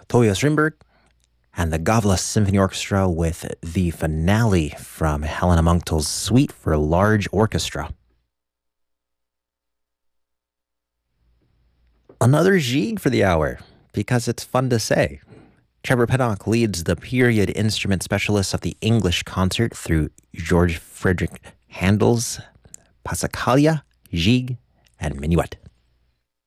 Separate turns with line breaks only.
Toyo Strindberg, and the Gavla Symphony Orchestra with the finale from Helena Munktel's Suite for Large Orchestra. Another Gigue for the hour, because it's fun to say. Trevor Pinnock leads the period instrument specialists of the English concert through George Frederick Handel's Passacaglia, Gigue, and Minuet.